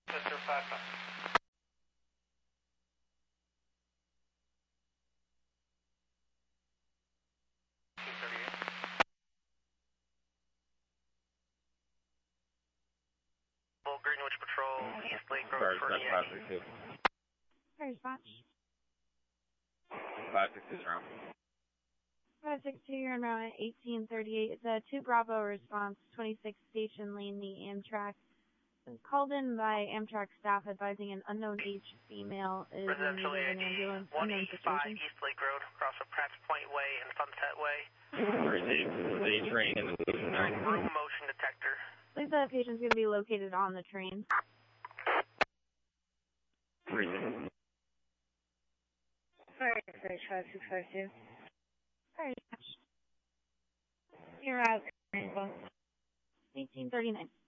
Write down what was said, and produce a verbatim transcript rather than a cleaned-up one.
Mister Papa. Greenwich Patrol, East Lake Road, forty-eight. Fire response. five six two round. five six two, you're on route eighteen thirty-eight. It's a two Bravo response, twenty-six Station Lane, the Amtrak. It was called in by Amtrak staff advising an unknown age female is in need of an ambulance. Unknown situation. East Lake Road, across from Pratt's Point Way and Sunset Way. The train in the Room motion detector. I think the patient's going to be located on the train. Fire dispatch five six five two. Fire dispatch. You're out. eighteen thirty-nine.